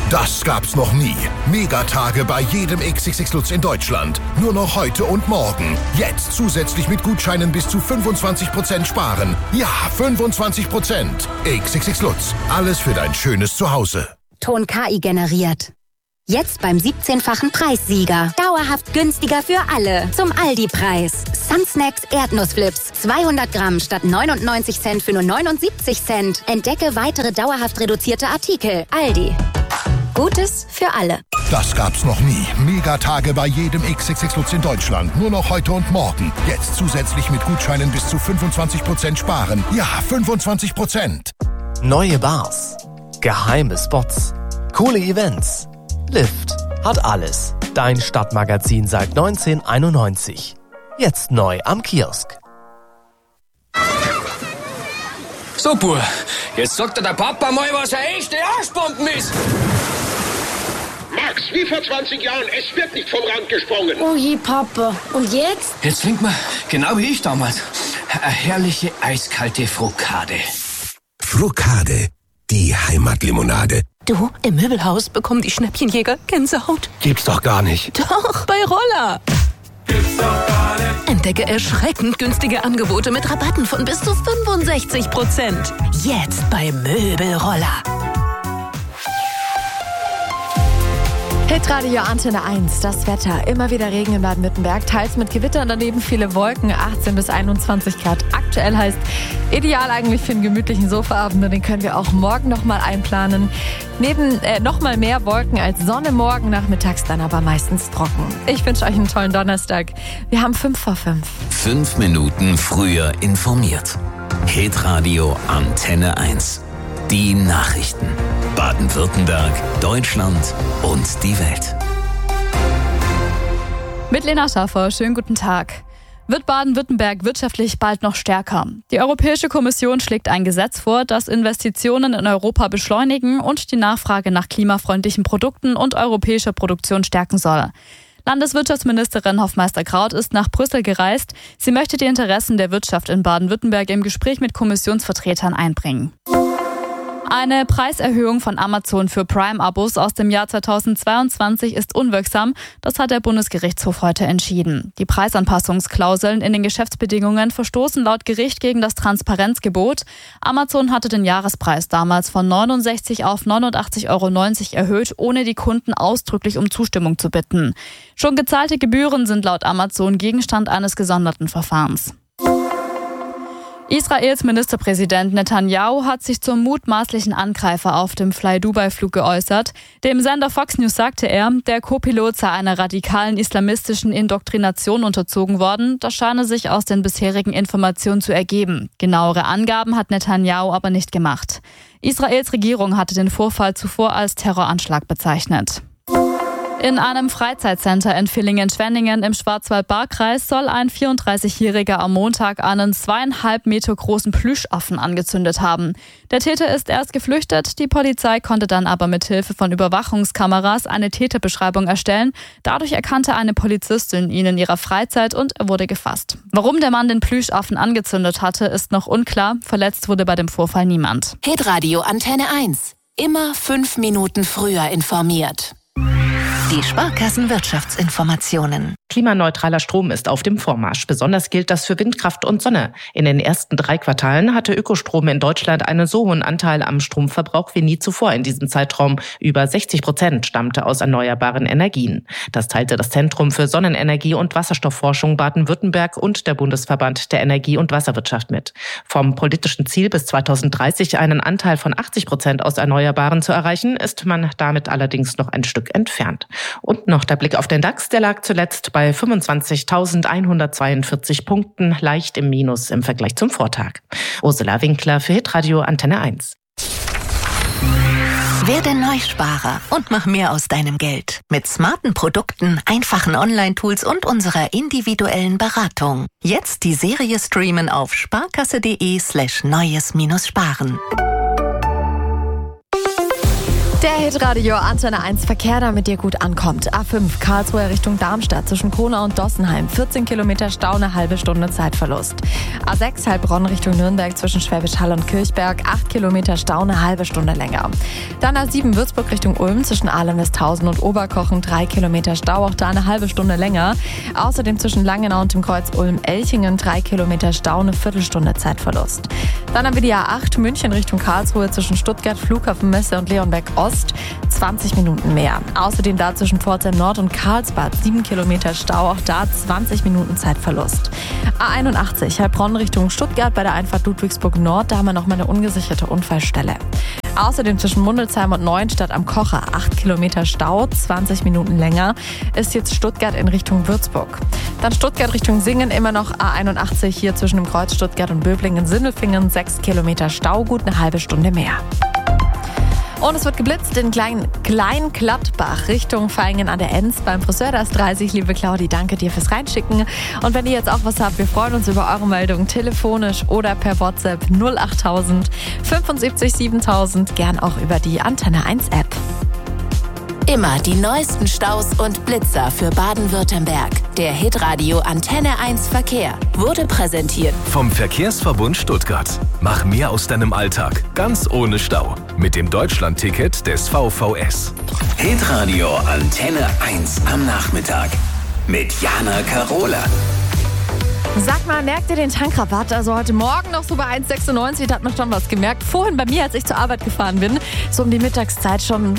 Das gab's noch nie. Megatage bei jedem XXX Lutz in Deutschland. Nur noch heute und morgen. Jetzt zusätzlich mit Gutscheinen bis zu 25% sparen. Ja, 25%. XXX Lutz. Alles für dein schönes Zuhause. Ton KI generiert. Jetzt beim 17-fachen Preissieger. Dauerhaft günstiger für alle. Zum Aldi-Preis. Sunsnacks Erdnussflips. 200 Gramm statt 99 Cent für nur 79 Cent. Entdecke weitere dauerhaft reduzierte Artikel. Aldi. Gutes für alle. Das gab's noch nie. Megatage bei jedem XXX Lutz in Deutschland. Nur noch heute und morgen. Jetzt zusätzlich mit Gutscheinen bis zu 25% sparen. Ja, 25%. Neue Bars. Geheime Spots. Coole Events. Lift hat alles. Dein Stadtmagazin seit 1991. Jetzt neu am Kiosk. So, Bub, jetzt sagt dir der Papa mal, was eine echte Arschbomben ist. Max, wie vor 20 Jahren, es wird nicht vom Rand gesprungen. Oh je, Papa. Und jetzt? Jetzt trinkt man, genau wie ich damals, eine herrliche eiskalte Frukade. Frukade, die Heimatlimonade. Du, im Möbelhaus bekommen die Schnäppchenjäger Gänsehaut. Gibt's doch gar nicht. Doch, bei Roller. Gibt's doch gar nicht. Entdecke erschreckend günstige Angebote mit Rabatten von bis zu 65%. Jetzt bei Möbelroller. Hitradio Antenne 1, das Wetter. Immer wieder Regen in Baden-Württemberg, teils mit Gewitter und daneben viele Wolken, 18 bis 21 Grad. Aktuell heißt ideal eigentlich für einen gemütlichen Sofaabend und den können wir auch morgen nochmal einplanen. Neben nochmal mehr Wolken als Sonne morgen, nachmittags dann aber meistens trocken. Ich wünsche euch einen tollen Donnerstag. Wir haben 5:05. 5 Minuten früher informiert. Hitradio Antenne 1. Die Nachrichten. Baden-Württemberg, Deutschland und die Welt. Mit Lena Schaffer, schönen guten Tag. Wird Baden-Württemberg wirtschaftlich bald noch stärker? Die Europäische Kommission schlägt ein Gesetz vor, das Investitionen in Europa beschleunigen und die Nachfrage nach klimafreundlichen Produkten und europäischer Produktion stärken soll. Landeswirtschaftsministerin Hoffmeister-Kraut ist nach Brüssel gereist. Sie möchte die Interessen der Wirtschaft in Baden-Württemberg im Gespräch mit Kommissionsvertretern einbringen. Eine Preiserhöhung von Amazon für Prime-Abos aus dem Jahr 2022 ist unwirksam. Das hat der Bundesgerichtshof heute entschieden. Die Preisanpassungsklauseln in den Geschäftsbedingungen verstoßen laut Gericht gegen das Transparenzgebot. Amazon hatte den Jahrespreis damals von 69 auf 89,90 € erhöht, ohne die Kunden ausdrücklich um Zustimmung zu bitten. Schon gezahlte Gebühren sind laut Amazon Gegenstand eines gesonderten Verfahrens. Israels Ministerpräsident Netanyahu hat sich zum mutmaßlichen Angreifer auf dem Fly-Dubai-Flug geäußert. Dem Sender Fox News sagte er, der Co-Pilot sei einer radikalen islamistischen Indoktrination unterzogen worden. Das scheine sich aus den bisherigen Informationen zu ergeben. Genauere Angaben hat Netanyahu aber nicht gemacht. Israels Regierung hatte den Vorfall zuvor als Terroranschlag bezeichnet. In einem Freizeitcenter in Villingen-Schwenningen im Schwarzwald-Baar-Kreis soll ein 34-Jähriger am Montag einen 2,5 Meter großen Plüschaffen angezündet haben. Der Täter ist erst geflüchtet, die Polizei konnte dann aber mit Hilfe von Überwachungskameras eine Täterbeschreibung erstellen. Dadurch erkannte eine Polizistin ihn in ihrer Freizeit und er wurde gefasst. Warum der Mann den Plüschaffen angezündet hatte, ist noch unklar. Verletzt wurde bei dem Vorfall niemand. Hitradio Antenne 1. Immer 5 Minuten früher informiert. Die Sparkassen-Wirtschaftsinformationen. Klimaneutraler Strom ist auf dem Vormarsch. Besonders gilt das für Windkraft und Sonne. In den ersten 3 Quartalen hatte Ökostrom in Deutschland einen so hohen Anteil am Stromverbrauch wie nie zuvor in diesem Zeitraum. Über 60% stammte aus erneuerbaren Energien. Das teilte das Zentrum für Sonnenenergie und Wasserstoffforschung Baden-Württemberg und der Bundesverband der Energie- und Wasserwirtschaft mit. Vom politischen Ziel bis 2030 einen Anteil von 80% aus Erneuerbaren zu erreichen, ist man damit allerdings noch ein Stück entfernt. Und noch der Blick auf den DAX, der lag zuletzt bei 25.142 Punkten, leicht im Minus im Vergleich zum Vortag. Ursula Winkler für Hitradio Antenne 1. Werde Neusparer und mach mehr aus deinem Geld. Mit smarten Produkten, einfachen Online-Tools und unserer individuellen Beratung. Jetzt die Serie streamen auf sparkasse.de/neues-sparen. Der Hitradio Antenne 1 Verkehr, damit ihr gut ankommt. A5 Karlsruhe Richtung Darmstadt zwischen Kronau und Dossenheim. 14 Kilometer Stau, eine halbe Stunde Zeitverlust. A6 Heilbronn Richtung Nürnberg zwischen Schwäbisch Hall und Kirchberg. 8 Kilometer Stau, eine halbe Stunde länger. Dann A7 Würzburg Richtung Ulm zwischen Ahlem-Westhausen und Oberkochen. 3 Kilometer Stau, auch da eine halbe Stunde länger. Außerdem zwischen Langenau und dem Kreuz Ulm-Elchingen 3 Kilometer Stau, eine Viertelstunde Zeitverlust. Dann haben wir die A8 München Richtung Karlsruhe zwischen Stuttgart, Flughafenmesse und Leonberg Ost. 20 Minuten mehr. Außerdem da zwischen Pforzheim Nord und Karlsbad 7 Kilometer Stau, auch da 20 Minuten Zeitverlust. A81 Heilbronn Richtung Stuttgart bei der Einfahrt Ludwigsburg Nord, da haben wir noch mal eine ungesicherte Unfallstelle. Außerdem zwischen Mundelsheim und Neuenstadt am Kocher 8 Kilometer Stau, 20 Minuten länger, ist jetzt Stuttgart in Richtung Würzburg. Dann Stuttgart Richtung Singen, immer noch A81 hier zwischen dem Kreuz Stuttgart und Böblingen-Sindelfingen, 6 Kilometer Stau, gut eine halbe Stunde mehr. Und es wird geblitzt in Klein-Gladbach Richtung Vaihingen an der Enz beim Friseur. Da ist 30. Liebe Claudi, danke dir fürs Reinschicken. Und wenn ihr jetzt auch was habt, wir freuen uns über eure Meldung telefonisch oder per WhatsApp 08000 75 7000, gern auch über die Antenne 1 App. Immer die neuesten Staus und Blitzer für Baden-Württemberg. Der Hitradio Antenne 1 Verkehr wurde präsentiert vom Verkehrsverbund Stuttgart. Mach mehr aus deinem Alltag, ganz ohne Stau. Mit dem Deutschland-Ticket des VVS. Hitradio Antenne 1 am Nachmittag. Mit Jana Karola. Sag mal, merkt ihr den Tankrabatt? Also heute Morgen noch so bei 1,96, da hat man schon was gemerkt. Vorhin bei mir, als ich zur Arbeit gefahren bin, so um die Mittagszeit schon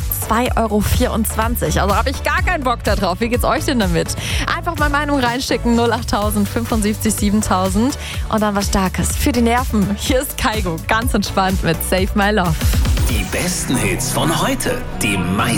2,24 €. Also habe ich gar keinen Bock da drauf. Wie geht's euch denn damit? Einfach mal Meinung reinschicken, 08000 75 7000. Und dann was Starkes für die Nerven. Hier ist Kaigo, ganz entspannt mit Save My Love. Die besten Hits von heute, die meisten